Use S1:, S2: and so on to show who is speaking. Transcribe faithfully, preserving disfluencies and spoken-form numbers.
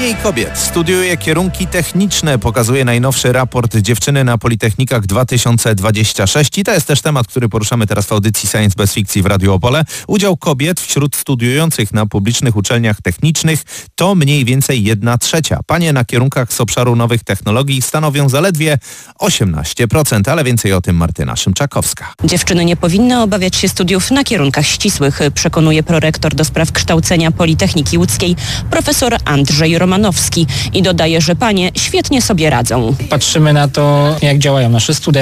S1: Mniej kobiet studiuje kierunki techniczne, pokazuje najnowszy raport Dziewczyny na Politechnikach dwa tysiące dwudziesty szósty. I to jest też temat, który poruszamy teraz w audycji Science bez fikcji w Radiu Opole. Udział kobiet wśród studiujących na publicznych uczelniach technicznych to mniej więcej jedna trzecia. Panie na kierunkach z obszaru nowych technologii stanowią zaledwie osiemnaście procent, ale więcej o tym Martyna Szymczakowska.
S2: Dziewczyny nie powinny obawiać się studiów na kierunkach ścisłych, przekonuje prorektor do spraw kształcenia Politechniki Łódzkiej profesor Andrzej Romanowski i dodaje, że panie świetnie sobie radzą.
S3: Patrzymy na to, jak działają nasze studenty.